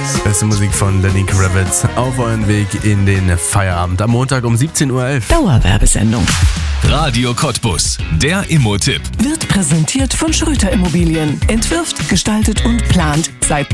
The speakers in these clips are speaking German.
Beste Musik von Lenny Kravitz auf euren Weg in den Feierabend am Montag um 17.11 Uhr. Dauerwerbesendung. Radio Cottbus, der Immo-Tipp. Wird präsentiert von Schröter Immobilien. Entwirft, gestaltet und plant seit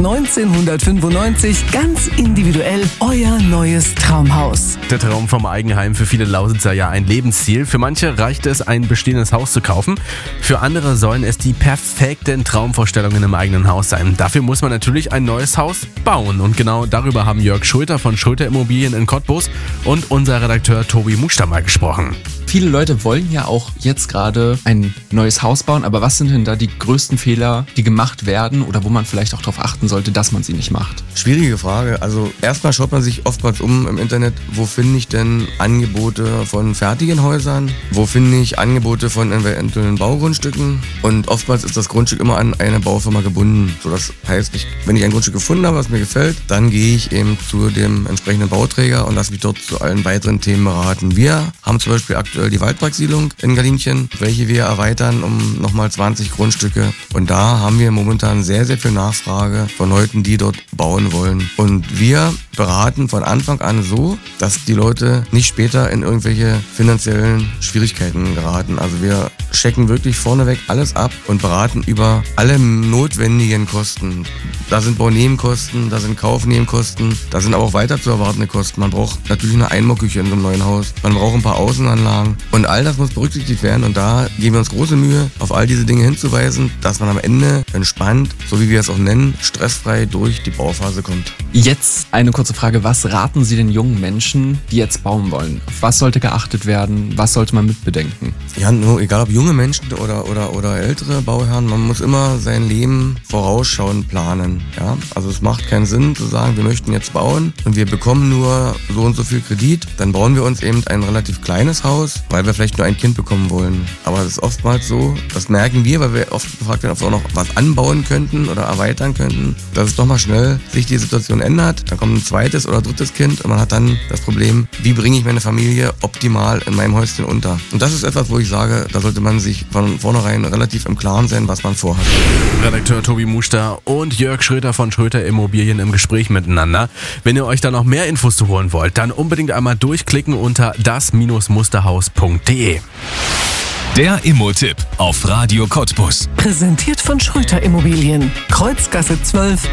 1995 ganz individuell euer neues Traumhaus. Der Traum vom Eigenheim, für viele Lausitzer ja ein Lebensziel. Für manche reicht es, ein bestehendes Haus zu kaufen. Für andere sollen es die perfekten Traumvorstellungen im eigenen Haus sein. Dafür muss man natürlich ein neues Haus bauen. Und genau darüber haben Jörg Schröter von Schröter Immobilien in Cottbus und unser Redakteur Tobi Muster mal gesprochen. Viele Leute wollen ja auch jetzt gerade ein neues Haus bauen, aber was sind denn da die größten Fehler, die gemacht werden oder wo man vielleicht auch darauf achten sollte, dass man sie nicht macht? Schwierige Frage. Also erstmal schaut man sich oftmals im Internet, wo finde ich denn Angebote von fertigen Häusern, wo finde ich Angebote von eventuellen Baugrundstücken, und oftmals ist das Grundstück immer an eine Baufirma gebunden. So, das heißt, wenn ich ein Grundstück gefunden habe, was mir gefällt, dann gehe ich eben zu dem entsprechenden Bauträger und lasse mich dort zu allen weiteren Themen beraten. Wir haben zum Beispiel aktuell die Waldparksiedlung in Galinchen, welche wir erweitern um nochmal 20 Grundstücke, und da haben wir momentan sehr, sehr viel Nachfrage von Leuten, die dort bauen wollen, und wir beraten von Anfang an so, dass die Leute nicht später in irgendwelche finanziellen Schwierigkeiten geraten. Also wir checken wirklich vorneweg alles ab und beraten über alle notwendigen Kosten. Da sind Baunebenkosten, da sind Kaufnebenkosten, da sind aber auch weiter zu erwartende Kosten. Man braucht natürlich eine Einbauküche in so einem neuen Haus, man braucht ein paar Außenanlagen, und all das muss berücksichtigt werden, und da geben wir uns große Mühe, auf all diese Dinge hinzuweisen, dass man am Ende entspannt, so wie wir es auch nennen, stressfrei durch die Bauphase kommt. Jetzt eine kurze Frage, was raten Sie den jungen Menschen, die jetzt bauen wollen? Auf was sollte geachtet werden? Was sollte man mitbedenken? Ja, nur egal ob junge Menschen oder ältere Bauherren, man muss immer sein Leben vorausschauend planen. Ja? Also es macht keinen Sinn zu sagen, wir möchten jetzt bauen und wir bekommen nur so und so viel Kredit. Dann bauen wir uns eben ein relativ kleines Haus, weil wir vielleicht nur ein Kind bekommen wollen. Aber das ist oftmals so, das merken wir, weil wir oft gefragt werden, ob wir auch noch was anbauen könnten oder erweitern könnten, dass es doch mal schnell sich die Situation ändert. Dann kommt ein zweites oder drittes Kind und man hat dann das Problem, wie bringe ich meine Familie optimal in meinem Häuschen unter. Und das ist etwas, wo ich sage, da sollte man sich von vornherein relativ im Klaren sein, was man vorhat. Redakteur Tobi Muster und Jörg Schröter von Schröter Immobilien im Gespräch miteinander. Wenn ihr euch da noch mehr Infos zu holen wollt, dann unbedingt einmal durchklicken unter das-musterhaus.de. Der Immo-Tipp auf Radio Cottbus. Präsentiert von Schröter Immobilien. Kreuzgasse 12